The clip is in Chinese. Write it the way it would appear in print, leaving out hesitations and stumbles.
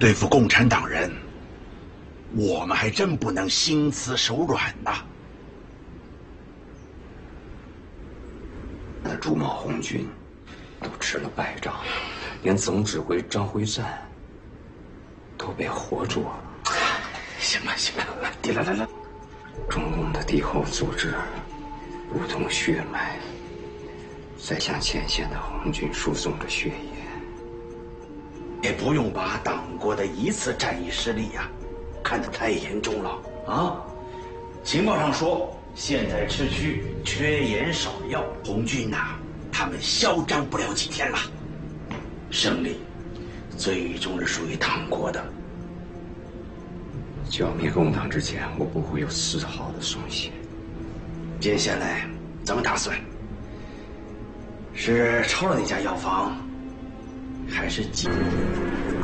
对付共产党人，我们还真不能心慈手软呐。 朱茂红军都吃了败仗，连总指挥张辉瓒都被活捉了。 行了行了，来， 中共的敌后组织如同血脉，在向前线的红军输送着血液。 也不用把党国的一次战役失利呀，看得太严重了啊！情报上说，现在赤区缺盐少药，红军呐，他们嚣张不了几天了。胜利，最终是属于党国的。 剿灭共党之前，我不会有丝毫的松懈。 接下来怎么打算？是抄了那家药房，还是